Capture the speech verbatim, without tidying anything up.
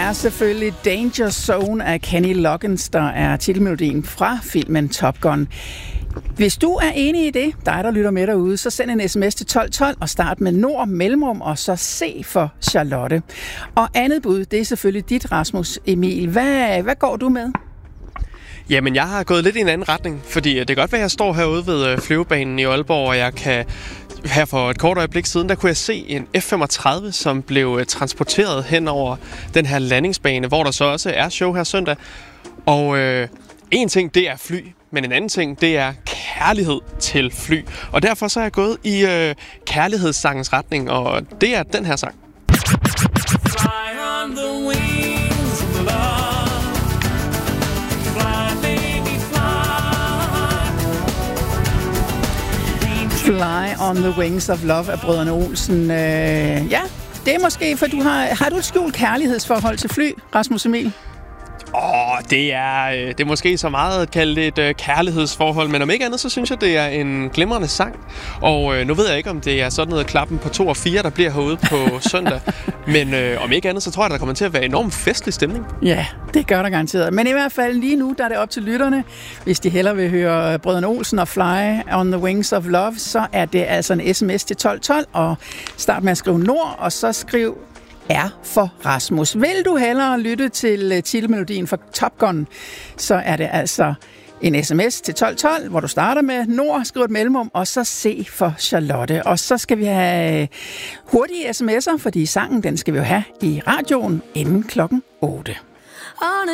er selvfølgelig Danger Zone af Kenny Loggins, der er titelmelodien fra filmen Top Gun. Hvis du er enig i det, dig der lytter med derude, så send en sms til tolv tolv og start med Nord Mellemrum og så C for Charlotte. Og andet bud, det er selvfølgelig dit, Rasmus Emil. Hvad, hvad går du med? Jamen, jeg har gået lidt i en anden retning, fordi det kan godt være, at jeg står herude ved flyvebanen i Aalborg, og jeg kan her for et kort øjeblik siden, der kunne jeg se en F femogtredive, som blev transporteret hen over den her landingsbane, hvor der så også er show her søndag. Og øh, en ting, det er fly, men en anden ting, det er kærlighed til fly. Og derfor så er jeg gået i øh, kærlighedssangens retning, og det er den her sang. Fly on the wings of love. Fly, baby, fly. Fly on the wings of love af Brødrene Olsen. Øh, ja, det er måske, for du har, har du et skjult kærlighedsforhold til fly, Rasmus Emil? Åh, oh, det er, det er måske så meget at kalde det et uh, kærlighedsforhold, men om ikke andet, så synes jeg, det er en glimrende sang. Og uh, nu ved jeg ikke, om det er sådan noget klappen på to og fire, der bliver herude på søndag. Men uh, om ikke andet, så tror jeg, der kommer til at være enormt festlig stemning. Ja, det gør der garanteret. Men i hvert fald lige nu, der er det op til lytterne. Hvis de hellere vil høre Brødrene Olsen og Fly on the Wings of Love, så er det altså en sms til tolv tolv, og start med at skrive Nord, og så skriv er for Rasmus. Vil du hellere lytte til titelmelodien for Top Gun, så er det altså en sms til tolv tolv, hvor du starter med Nord, skriver et mellemrum, og så C for Charlotte. Og så skal vi have hurtige sms'er, fordi sangen, den skal vi jo have i radioen inden klokken otte. On a